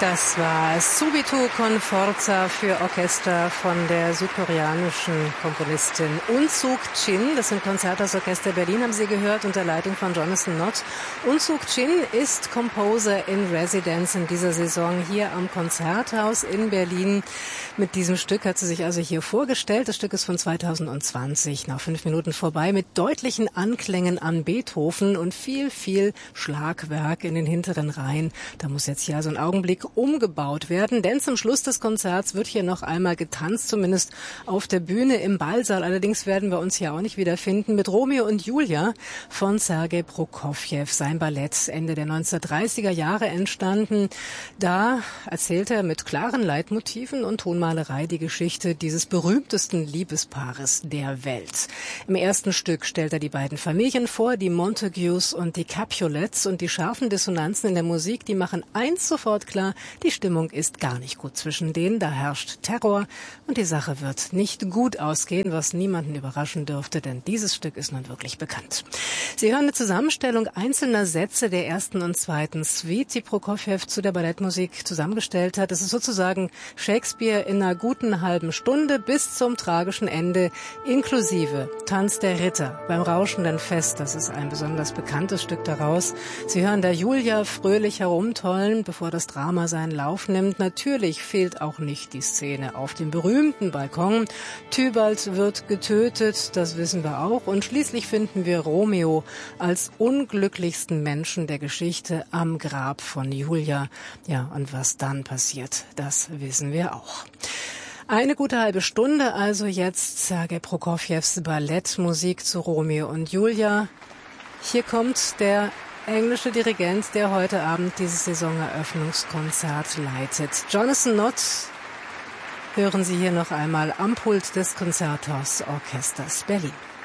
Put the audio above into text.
Das war Subito con Forza für Orchester von der südkoreanischen Komponistin Unsuk Chin. Das sind Konzerthausorchester Berlin, haben Sie gehört, unter Leitung von Jonathan Nott. Unsuk Chin ist Composer in Residence in dieser Saison hier am Konzerthaus in Berlin. Mit diesem Stück hat sie sich also hier vorgestellt. Das Stück ist von 2020, nach 5 Minuten vorbei, mit deutlichen Anklängen an Beethoven und viel Schlagwerk in den hinteren Reihen. Da muss jetzt hier also ein Augenblick umgebaut werden, denn zum Schluss des Konzerts wird hier noch einmal getanzt, zumindest auf der Bühne im Ballsaal. Allerdings werden wir uns hier auch nicht wiederfinden mit Romeo und Julia von Sergei Prokofjew, sein Ballett, Ende der 1930er Jahre entstanden. Da erzählt er mit klaren Leitmotiven und Tonmalerei die Geschichte dieses berühmtesten Liebespaares der Welt. Im ersten Stück stellt er die beiden Familien vor, die Montagues und die Capulets, und die scharfen Dissonanzen in der Musik, die machen eins sofort klar: die Stimmung ist gar nicht gut zwischen denen, da herrscht Terror und die Sache wird nicht gut ausgehen, was niemanden überraschen dürfte, denn dieses Stück ist nun wirklich bekannt. Sie hören eine Zusammenstellung einzelner Sätze der ersten und zweiten Suite, die Prokofjew zu der Ballettmusik zusammengestellt hat. Es ist sozusagen Shakespeare in einer guten halben Stunde bis zum tragischen Ende, inklusive Tanz der Ritter beim rauschenden Fest. Das ist ein besonders bekanntes Stück daraus. Sie hören da Julia fröhlich herumtollen, bevor das Drama seinen Lauf nimmt. Natürlich fehlt auch nicht die Szene auf dem berühmten Balkon. Tybalt wird getötet, das wissen wir auch. Und schließlich finden wir Romeo als unglücklichsten Menschen der Geschichte am Grab von Julia. Ja, und was dann passiert, das wissen wir auch. Eine gute halbe Stunde also jetzt Sergei Prokofjews Ballettmusik zu Romeo und Julia. Hier kommt der englische Dirigent, der heute Abend dieses Saisoneröffnungskonzert leitet. Jonathan Nott hören Sie hier noch einmal am Pult des Konzerthausorchesters Berlin.